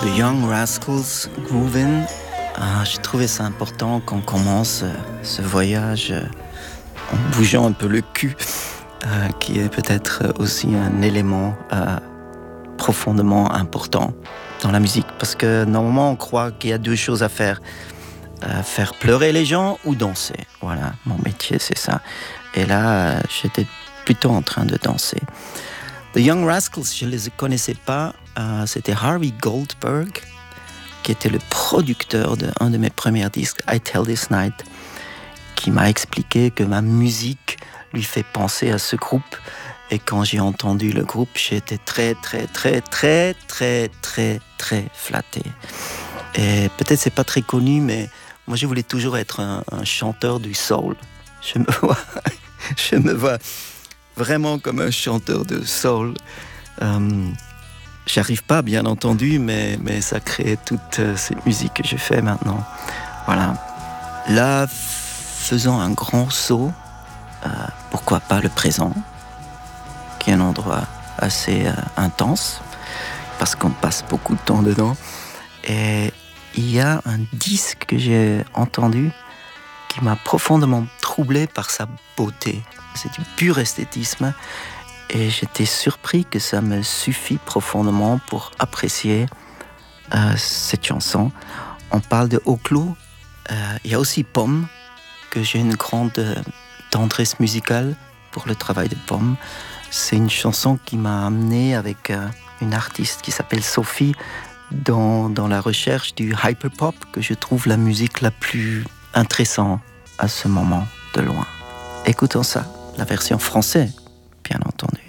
The Young Rascals, Groovin'. J'ai trouvé ça important qu'on commence ce voyage en bougeant un peu le cul, qui est peut-être aussi un élément profondément important dans la musique. Parce que normalement, on croit qu'il y a deux choses à faire. Faire pleurer les gens ou danser. Voilà, mon métier, c'est ça. Et là, j'étais plutôt en train de danser. The Young Rascals, je ne les connaissais pas. C'était Harvey Goldberg, qui était le producteur d'un de mes premiers disques, I Tell This Night, qui m'a expliqué que ma musique lui fait penser à ce groupe. Et quand j'ai entendu le groupe, j'ai été très flatté. Et peut-être c'est pas très connu, mais moi je voulais toujours être un chanteur du soul. Je me vois vraiment comme un chanteur de soul. J'arrive pas, bien entendu, mais ça crée toute cette musique que je fais maintenant. Voilà. Là, faisons un grand saut. Pourquoi pas le présent, qui est un endroit assez intense, parce qu'on passe beaucoup de temps dedans. Et il y a un disque que j'ai entendu qui m'a profondément troublé par sa beauté. C'est du pur esthétisme. Et j'étais surpris que ça me suffit profondément pour apprécier cette chanson. On parle de Oclo. Il y a aussi Pomme, que j'ai une grande tendresse musicale pour le travail de Pomme. C'est une chanson qui m'a amené avec une artiste qui s'appelle Sophie dans la recherche du hyperpop, que je trouve la musique la plus intéressante à ce moment de loin. Écoutons ça, la version française, bien entendu.